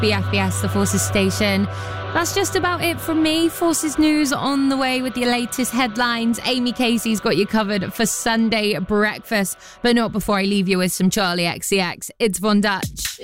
BFBS, the Forces station. That's just about it from me. Forces News on the way with your latest headlines. Amy Casey's got you covered for Sunday breakfast, but not before I leave you with some Charlie XCX. It's Von Dutch.